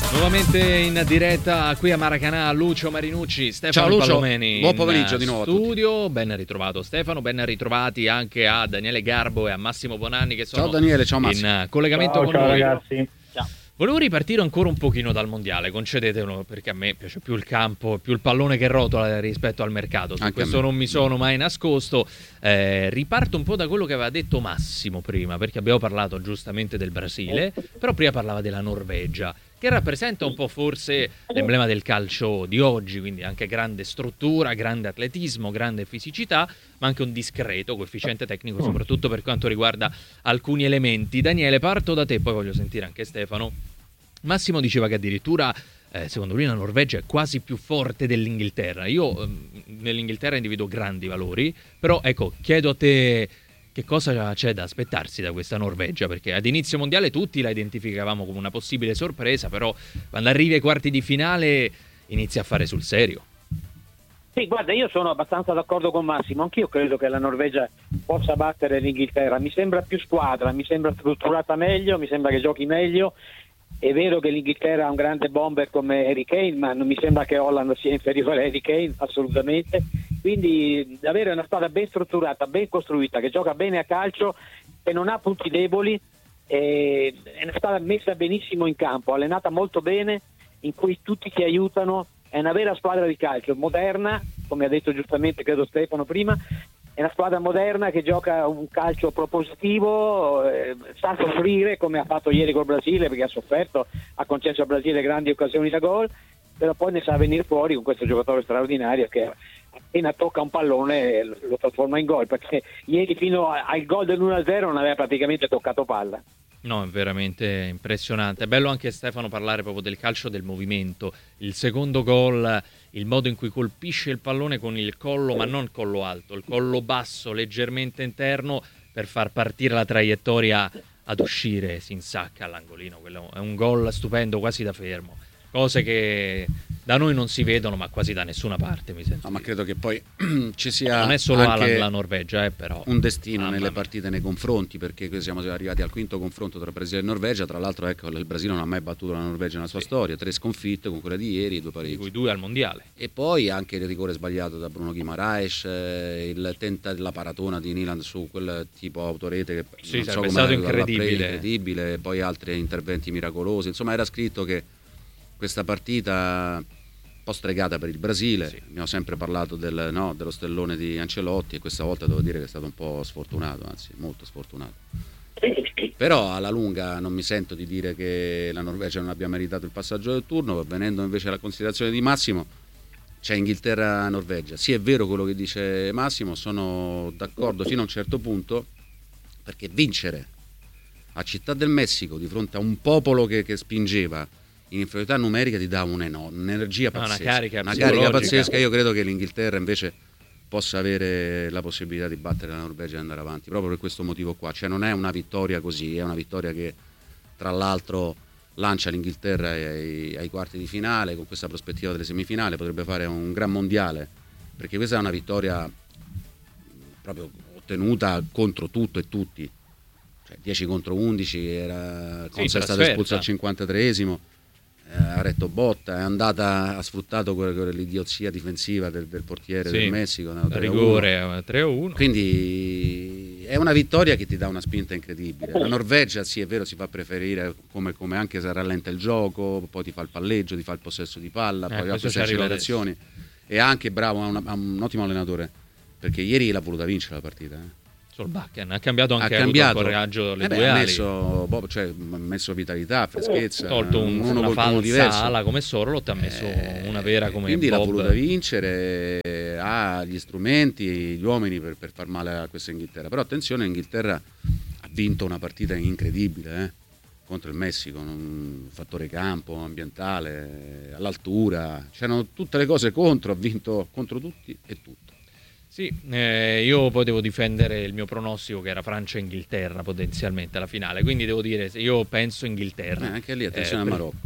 Nuovamente in diretta qui a Maracanã, Lucio Marinucci, Stefano Ciao Lucio, Palomeni. buon pomeriggio di nuovo Studio, ben ritrovato Stefano, ben ritrovati anche a Daniele Garbo e a Massimo Bonanni che sono ciao Daniele, ciao Massimo. in collegamento con ciao noi. Ragazzi. Ciao. Volevo ripartire ancora un pochino dal mondiale, concedetelo, perché a me piace più il campo, più il pallone che rotola rispetto al mercato, su questo non mi sono mai nascosto. Riparto un po' da quello che aveva detto Massimo prima, perché abbiamo parlato giustamente del Brasile, però prima parlava della Norvegia, che rappresenta un po' forse l'emblema del calcio di oggi, quindi anche grande struttura, grande atletismo, grande fisicità, ma anche un discreto coefficiente tecnico, soprattutto per quanto riguarda alcuni elementi. Daniele, parto da te, poi voglio sentire anche Stefano. Massimo diceva che addirittura secondo lui la Norvegia è quasi più forte dell'Inghilterra. Io nell'Inghilterra individuo grandi valori, però ecco, chiedo a te che cosa c'è da aspettarsi da questa Norvegia, perché ad inizio mondiale tutti la identificavamo come una possibile sorpresa, però quando arrivi ai quarti di finale inizia a fare sul serio. Sì, guarda, io sono abbastanza d'accordo con Massimo, anch'io credo che la Norvegia possa battere l'Inghilterra, mi sembra più squadra, mi sembra strutturata meglio, mi sembra che giochi meglio. È vero che l'Inghilterra ha un grande bomber come Harry Kane, ma non mi sembra che Holland sia inferiore a Harry Kane, assolutamente. Quindi avere una squadra ben strutturata, ben costruita, che gioca bene a calcio e non ha punti deboli, è una squadra messa benissimo in campo, allenata molto bene, in cui tutti ti aiutano, è una vera squadra di calcio, moderna, come ha detto giustamente credo Stefano prima. È una squadra moderna che gioca un calcio propositivo, sa soffrire come ha fatto ieri col Brasile, perché ha sofferto, ha concesso al Brasile grandi occasioni da gol, però poi ne sa venire fuori con questo giocatore straordinario che appena tocca un pallone lo trasforma in gol, perché ieri fino al gol dell'1-0 non aveva praticamente toccato palla. No, è veramente impressionante. È bello anche Stefano parlare proprio del calcio del movimento. Il secondo gol, il modo in cui colpisce il pallone con il collo, ma non il collo alto, il collo basso, leggermente interno, per far partire la traiettoria ad uscire, si insacca all'angolino. Quello è un gol stupendo, quasi da fermo. Cose che da noi non si vedono, ma quasi da nessuna parte, mi sento. No, ma credo che poi ci sia non è solo anche la Norvegia, però un destino nelle partite, nei confronti, perché siamo arrivati al quinto confronto tra Brasile e Norvegia. Tra l'altro, ecco, il Brasile non ha mai battuto la Norvegia nella sua storia, 3 sconfitte con quella di ieri, 2 pareggi. Di cui 2 al mondiale. E poi anche il rigore sbagliato da Bruno Guimaraes, la paratona di Niland su quel tipo autorete che sì, non so è come stato incredibile, poi altri interventi miracolosi. Insomma, era scritto che questa partita un po' stregata per il Brasile, sì. Abbiamo sempre parlato dello stellone di Ancelotti e questa volta devo dire che è stato un po' sfortunato, anzi molto sfortunato. Però alla lunga non mi sento di dire che la Norvegia non abbia meritato il passaggio del turno. Venendo invece alla considerazione di Massimo, c'è Inghilterra-Norvegia. Sì, è vero quello che dice Massimo, sono d'accordo fino a un certo punto, perché vincere a Città del Messico di fronte a un popolo che spingeva in inferiorità numerica ti dà un'energia pazzesca, una carica pazzesca. Io credo che l'Inghilterra invece possa avere la possibilità di battere la Norvegia e andare avanti, proprio per questo motivo qua. Cioè non è una vittoria così, è una vittoria che tra l'altro lancia l'Inghilterra ai quarti di finale, con questa prospettiva delle semifinali potrebbe fare un gran mondiale, perché questa è una vittoria proprio ottenuta contro tutto e tutti, cioè 10 contro 11, Consa è stato espulso al 53esimo, ha retto botta, è andata, ha sfruttato quell'idiozia difensiva del portiere del Messico, rigore 3-1. Quindi è una vittoria che ti dà una spinta incredibile. La Norvegia, sì, è vero, si fa preferire come anche se rallenta il gioco, poi ti fa il palleggio, ti fa il possesso di palla, poi ha queste accelerazioni, e anche bravo, ha un ottimo allenatore, perché ieri l'ha voluta vincere la partita. Solbakken ha cambiato anche il coraggio le due ali, ha messo vitalità, freschezza, ha tolto una falsa ala come Sorloth, ha messo una vera come quindi Bob. L'ha voluta vincere, ha gli strumenti, gli uomini per far male a questa Inghilterra. Però attenzione, l'Inghilterra ha vinto una partita incredibile contro il Messico, un fattore campo, ambientale, all'altura, c'erano tutte le cose contro, ha vinto contro tutti e tutto. Sì, io poi devo difendere il mio pronostico che era Francia-Inghilterra potenzialmente alla finale, quindi devo dire, io penso Inghilterra. Anche lì attenzione al Marocco.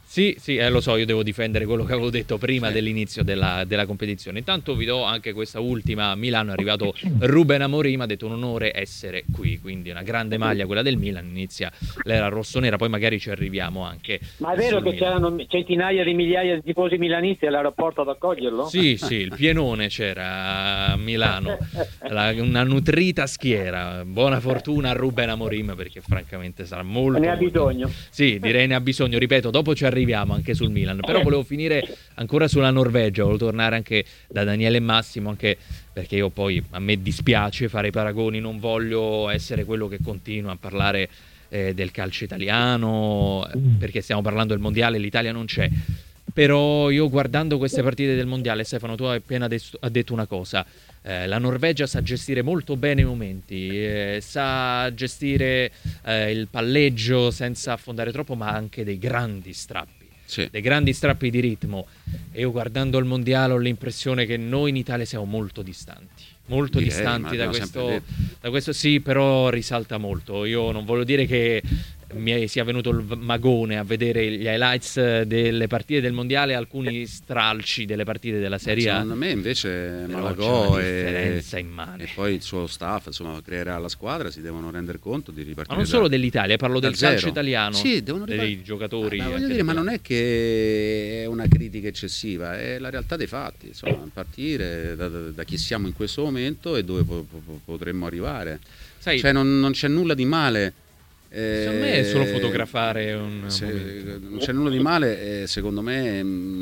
Sì, lo so, io devo difendere quello che avevo detto prima dell'inizio della competizione. Intanto vi do anche questa ultima. A Milano è arrivato Ruben Amorim, ha detto un onore essere qui, quindi una grande maglia quella del Milan, inizia l'era rossonera, poi magari ci arriviamo anche. Ma è vero che c'erano centinaia di migliaia di tifosi milanisti all'aeroporto ad accoglierlo? Sì, il pienone c'era a Milano, una nutrita schiera. Buona fortuna a Ruben Amorim, perché francamente sarà molto... Ne ha bisogno. Sì, direi ne ha bisogno, ripeto, dopo ci arriviamo anche sul Milan, però volevo finire ancora sulla Norvegia, volevo tornare anche da Daniele e Massimo, anche perché io poi, a me dispiace fare i paragoni, non voglio essere quello che continua a parlare del calcio italiano, perché stiamo parlando del mondiale, l'Italia non c'è. Però io guardando queste partite del mondiale, Stefano, tu hai appena detto una cosa, la Norvegia sa gestire molto bene i momenti, sa gestire il palleggio senza affondare troppo, ma anche dei grandi strappi, dei grandi strappi di ritmo. E io guardando il mondiale ho l'impressione che noi in Italia siamo molto distanti. Molto distanti da questo, sì, però risalta molto. Io non voglio dire che mi sia venuto il magone a vedere gli highlights delle partite del mondiale, alcuni stralci delle partite della Serie A. Secondo me invece Malagò e poi il suo staff, insomma, creerà la squadra, si devono rendere conto di ripartire. Ma non solo dell'Italia, parlo del calcio italiano, devono dei giocatori. Voglio dire, ma non è che è una critica eccessiva, è la realtà dei fatti, insomma, partire da chi siamo in questo momento e dove potremmo arrivare. Sai, cioè non c'è nulla di male. Secondo me è solo fotografare non c'è nulla di male, secondo me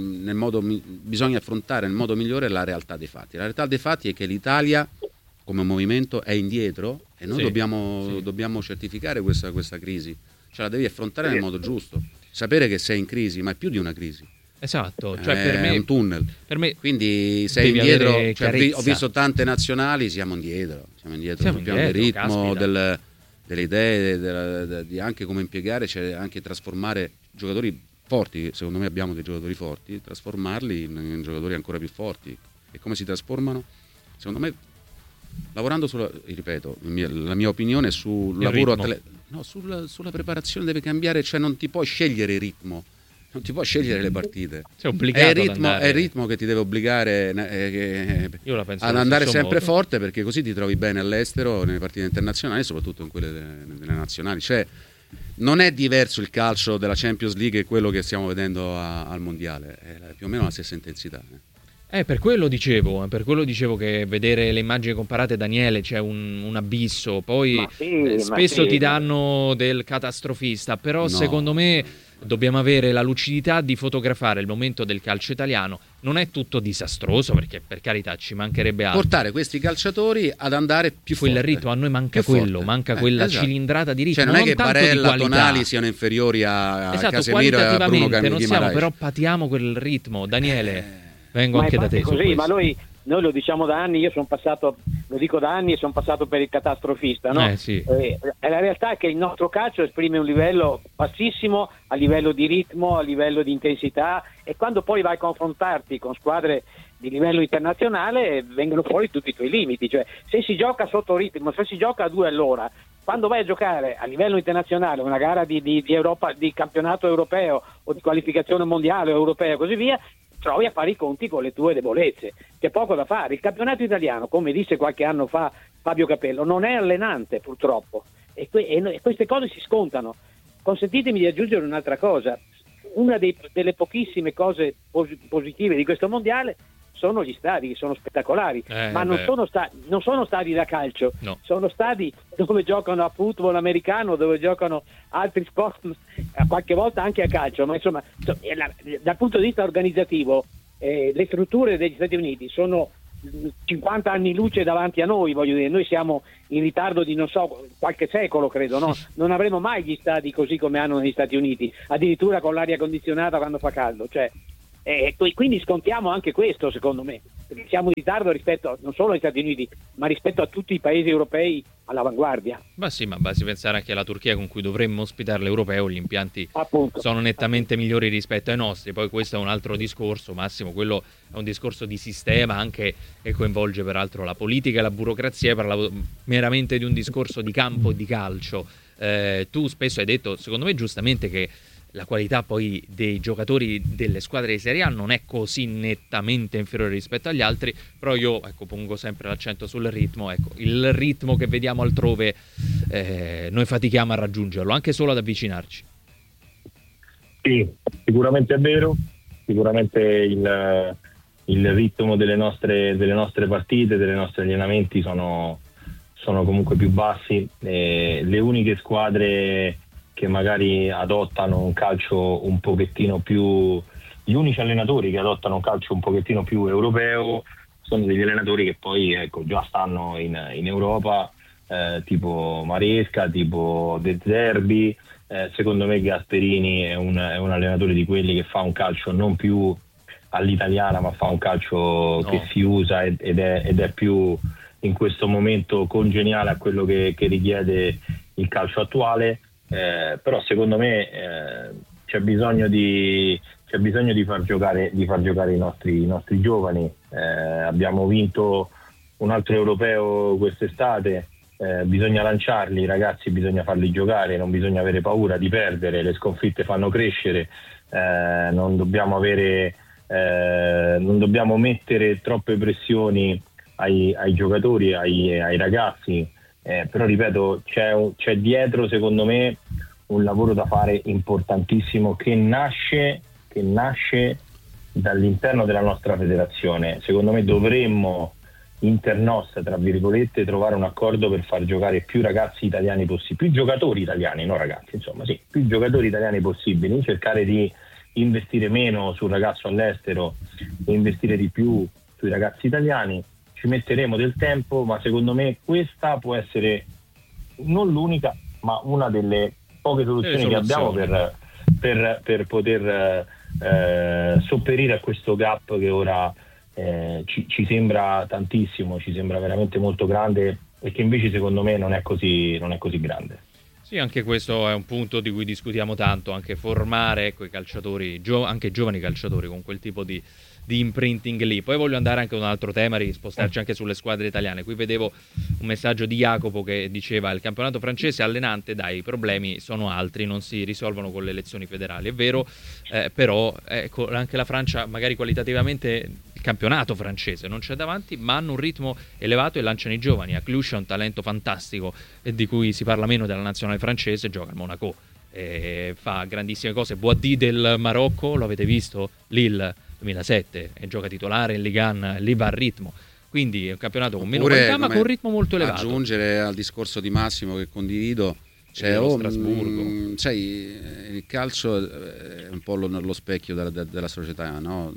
bisogna affrontare nel modo migliore la realtà dei fatti. La realtà dei fatti è che l'Italia come movimento è indietro e noi dobbiamo certificare questa crisi, cioè la devi affrontare nel modo giusto, sapere che sei in crisi, ma è più di una crisi. Esatto, cioè per me è un tunnel. Per me quindi sei indietro, ho visto tante nazionali, siamo indietro sul piano del ritmo, delle idee, di anche come impiegare, cioè anche trasformare giocatori forti. Secondo me abbiamo dei giocatori forti, trasformarli in giocatori ancora più forti. E come si trasformano? Secondo me lavorando ripeto, la mia opinione sul lavoro sulla preparazione deve cambiare, cioè non ti puoi scegliere il ritmo, non ti puoi scegliere le partite, è il ritmo che ti deve obbligare ad andare sempre forte, perché così ti trovi bene all'estero nelle partite internazionali, soprattutto in quelle delle nazionali. Cioè non è diverso il calcio della Champions League e quello che stiamo vedendo al mondiale, è più o meno la stessa intensità. Per quello dicevo che vedere le immagini comparate, Daniele, c'è un abisso, poi spesso ti danno del catastrofista, però secondo me dobbiamo avere la lucidità di fotografare il momento del calcio italiano. Non è tutto disastroso, perché per carità ci mancherebbe altro. Portare questi calciatori ad andare più forte. Quel ritmo, a noi manca quello, manca quella cilindrata di ritmo. Cioè non è che Barella, Tonali siano inferiori a Casemiro e a Bruno non siamo, però patiamo quel ritmo. Daniele, vengo anche da te. Così, ma noi lo diciamo da anni, io sono passato, lo dico da anni e sono passato per il catastrofista, no? La realtà è che il nostro calcio esprime un livello bassissimo a livello di ritmo, a livello di intensità, e quando poi vai a confrontarti con squadre di livello internazionale vengono fuori tutti i tuoi limiti. Cioè, se si gioca sotto ritmo, se si gioca a 2 all'ora, quando vai a giocare a livello internazionale una gara di Europa, di campionato europeo o di qualificazione mondiale o europea e così via, trovi a fare i conti con le tue debolezze. C'è poco da fare. Il campionato italiano, come disse qualche anno fa Fabio Capello, non è allenante purtroppo, e queste cose si scontano. Consentitemi di aggiungere un'altra cosa. Una delle pochissime cose positive di questo mondiale sono gli stadi, che sono spettacolari, ma non sono stadi da calcio, sono stadi dove giocano a football americano, dove giocano altri sport, qualche volta anche a calcio, ma insomma dal punto di vista organizzativo le strutture degli Stati Uniti sono 50 anni luce davanti a noi, voglio dire, noi siamo in ritardo di qualche secolo, credo, no? Non avremo mai gli stadi così come hanno negli Stati Uniti, addirittura con l'aria condizionata quando fa caldo, cioè quindi scontiamo anche questo, secondo me, perché siamo in ritardo rispetto non solo agli Stati Uniti, ma rispetto a tutti i paesi europei all'avanguardia. Ma sì, ma basti pensare anche alla Turchia, con cui dovremmo ospitare l'europeo, gli impianti sono nettamente migliori rispetto ai nostri. Poi questo è un altro discorso, Massimo, quello è un discorso di sistema anche, che coinvolge peraltro la politica e la burocrazia. Parlavo meramente di un discorso di campo e di calcio. Tu spesso hai detto, secondo me giustamente, che la qualità poi dei giocatori delle squadre di Serie A non è così nettamente inferiore rispetto agli altri, però io pongo sempre l'accento sul ritmo. Il ritmo che vediamo altrove noi fatichiamo a raggiungerlo, anche solo ad avvicinarci. Sì, sicuramente è vero, sicuramente il ritmo delle nostre partite, dei nostri allenamenti sono comunque più bassi. Le uniche squadre che magari adottano un calcio un pochettino più, gli unici allenatori che adottano un calcio un pochettino più europeo sono degli allenatori che poi già stanno in Europa, tipo Maresca, tipo De Zerbi. Secondo me Gasperini è un allenatore di quelli che fa un calcio non più all'italiana, ma fa un calcio che si usa ed è più in questo momento congeniale a quello che richiede il calcio attuale. Però secondo me c'è bisogno di far giocare i nostri giovani. Abbiamo vinto un altro europeo quest'estate. Bisogna lanciarli, ragazzi, bisogna farli giocare, non bisogna avere paura di perdere, le sconfitte fanno crescere, non dobbiamo mettere troppe pressioni ai giocatori, ai ragazzi, però ripeto, c'è dietro secondo me un lavoro da fare importantissimo che nasce dall'interno della nostra federazione. Secondo me dovremmo internos, tra virgolette, trovare un accordo per far giocare più ragazzi italiani possibili, più giocatori italiani, non ragazzi, insomma, sì, più giocatori italiani possibili, cercare di investire meno sul ragazzo all'estero e investire di più sui ragazzi italiani. Ci metteremo del tempo, ma secondo me questa può essere non l'unica, ma una delle poche soluzioni che abbiamo per poter sopperire a questo gap che ora ci sembra tantissimo, ci sembra veramente molto grande e che invece secondo me non è così grande. Sì, anche questo è un punto di cui discutiamo tanto, anche formare i calciatori, anche giovani calciatori con quel tipo di imprinting lì. Poi voglio andare anche a un altro tema, spostarci anche sulle squadre italiane. Qui vedevo un messaggio di Jacopo che diceva: il campionato francese è allenante, dai, i problemi sono altri, non si risolvono con le elezioni federali. È vero, però anche la Francia magari qualitativamente, il campionato francese non c'è davanti, ma hanno un ritmo elevato e lanciano i giovani. A Cluj è un talento fantastico di cui si parla meno della nazionale francese, gioca al Monaco, fa grandissime cose. Boadi del Marocco, lo avete visto? Lille 2007, e gioca titolare in Ligue 1, lì va a ritmo. Quindi è un campionato con meno qualità ma con un ritmo molto elevato. Aggiungere al discorso di Massimo che condivido, Strasburgo. Sai, il calcio è un po' lo specchio della società, no?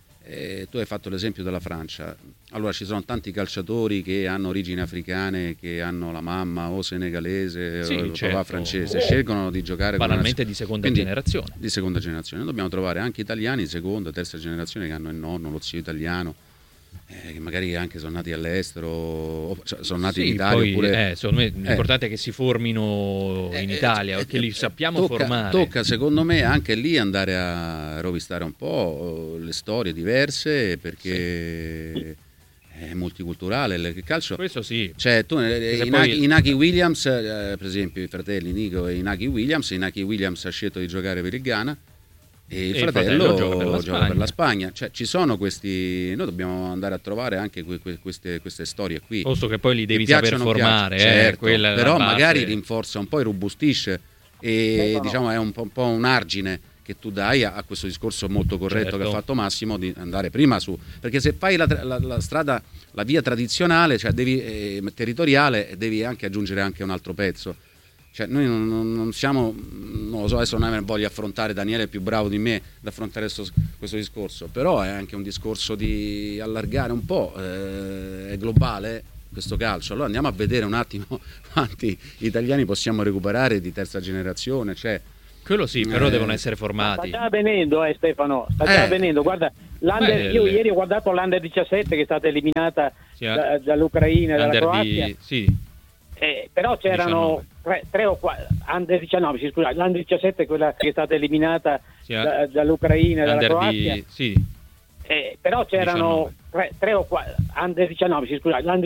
Tu hai fatto l'esempio della Francia. Allora ci sono tanti calciatori che hanno origini africane, che hanno la mamma o senegalese o papà francese, scelgono di giocare banalmente di seconda generazione. Di seconda generazione. Dobbiamo trovare anche italiani di seconda, terza generazione che hanno il nonno, lo zio italiano, che magari anche sono nati all'estero, o sono nati in Italia. Poi, oppure, secondo me l'importante è che si formino in Italia, che li sappiamo formare. Tocca secondo me anche lì andare a rovistare un po' le storie diverse, perché è multiculturale il calcio. Questo sì. Cioè, tu Inaki Williams, per esempio i fratelli Nico e Inaki Williams ha scelto di giocare per il Ghana e il fratello gioca per la Spagna. Cioè, ci sono questi, noi dobbiamo andare a trovare anche queste storie qui, posto che poi li devi saper formare, certo, però magari rinforza un po' e robustisce e diciamo è un po' un argine che tu dai a questo discorso molto corretto che ha fatto Massimo, di andare prima su, perché se fai la strada, la via tradizionale, cioè devi territoriale, devi anche aggiungere anche un altro pezzo. Cioè noi non siamo, non lo so, adesso non voglio affrontare, Daniele è più bravo di me ad affrontare questo discorso, però è anche un discorso di allargare un po', è globale questo calcio. Allora andiamo a vedere un attimo quanti italiani possiamo recuperare di terza generazione, cioè quello sì, però devono essere formati. Sta già avvenendo, Stefano, sta già avvenendo. Guarda, io ieri ho guardato l'Under 17 che è stata eliminata dall'Ucraina e dalla Croazia. Sì. Però c'erano 3 o 4 Under 19, sì, scusa, l'Under 17 è quella che è stata eliminata dall'Ucraina e dalla Croazia. Sì. Però c'erano 3 o 4 Under 19, sì, scusa,